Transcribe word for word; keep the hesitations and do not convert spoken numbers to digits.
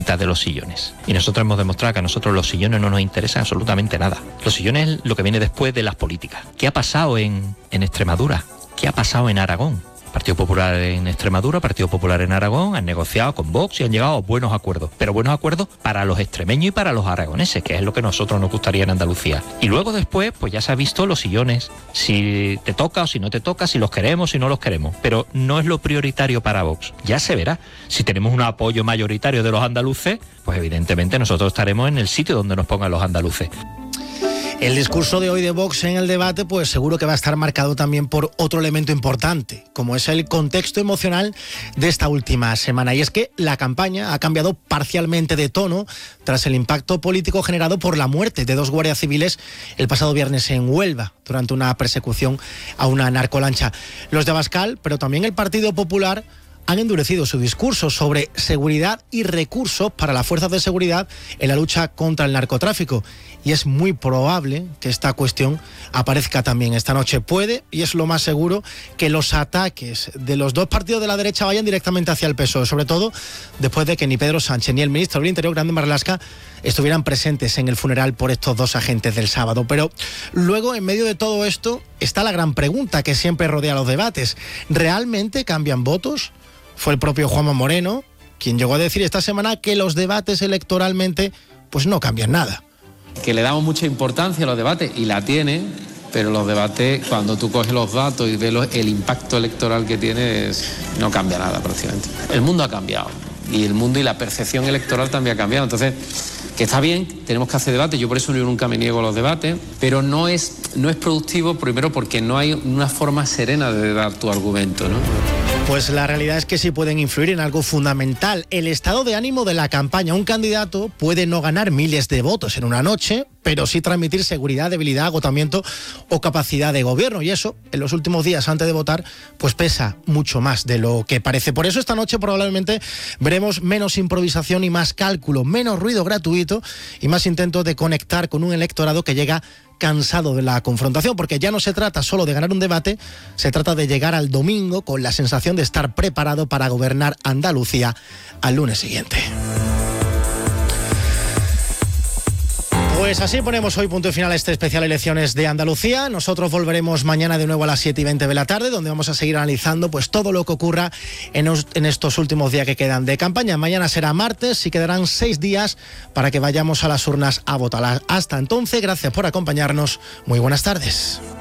de los sillones. Y nosotros hemos demostrado que a nosotros los sillones no nos interesan absolutamente nada. Los sillones es lo que viene después de las políticas. ¿Qué ha pasado en, en Extremadura? ¿Qué ha pasado en Aragón? Partido Popular en Extremadura, Partido Popular en Aragón, han negociado con Vox y han llegado a buenos acuerdos. Pero buenos acuerdos para los extremeños y para los aragoneses, que es lo que a nosotros nos gustaría en Andalucía. Y luego después, pues ya se ha visto los sillones. Si te toca o si no te toca, si los queremos, si no los queremos. Pero no es lo prioritario para Vox. Ya se verá. Si tenemos un apoyo mayoritario de los andaluces, pues evidentemente nosotros estaremos en el sitio donde nos pongan los andaluces. El discurso de hoy de Vox en el debate, pues seguro que va a estar marcado también por otro elemento importante, como es el contexto emocional de esta última semana. Y es que la campaña ha cambiado parcialmente de tono tras el impacto político generado por la muerte de dos guardias civiles el pasado viernes en Huelva, durante una persecución a una narcolancha. Los de Abascal, pero también el Partido Popular, han endurecido su discurso sobre seguridad y recursos para las fuerzas de seguridad en la lucha contra el narcotráfico. Y es muy probable que esta cuestión aparezca también esta noche. Puede, y es lo más seguro, que los ataques de los dos partidos de la derecha vayan directamente hacia el P S O E, sobre todo después de que ni Pedro Sánchez ni el ministro del Interior, Grande Marlaska, estuvieran presentes en el funeral por estos dos agentes del sábado. Pero luego, en medio de todo esto, está la gran pregunta que siempre rodea los debates. ¿Realmente cambian votos? Fue el propio Juanma Moreno quien llegó a decir esta semana que los debates electoralmente pues no cambian nada. Que le damos mucha importancia a los debates, y la tiene, pero los debates, cuando tú coges los datos y ves el impacto electoral que tiene, no cambia nada prácticamente. El mundo ha cambiado, y el mundo y la percepción electoral también ha cambiado. Entonces, que está bien, tenemos que hacer debate, yo por eso yo nunca me niego a los debates, pero no es, no es productivo, primero porque no hay una forma serena de dar tu argumento, ¿no? Pues la realidad es que sí pueden influir en algo fundamental, el estado de ánimo de la campaña. Un candidato puede no ganar miles de votos en una noche, pero sí transmitir seguridad, debilidad, agotamiento o capacidad de gobierno. Y eso, en los últimos días antes de votar, pues pesa mucho más de lo que parece. Por eso esta noche probablemente veremos menos improvisación y más cálculo, menos ruido gratuito y más intentos de conectar con un electorado que llega cansado de la confrontación, porque ya no se trata solo de ganar un debate, se trata de llegar al domingo con la sensación de estar preparado para gobernar Andalucía al lunes siguiente. Pues así ponemos hoy punto y final a este especial Elecciones de Andalucía. Nosotros volveremos mañana de nuevo a las siete y veinte de la tarde, donde vamos a seguir analizando pues todo lo que ocurra en, os, en estos últimos días que quedan de campaña. Mañana será martes y quedarán seis días para que vayamos a las urnas a votar. Hasta entonces, gracias por acompañarnos. Muy buenas tardes.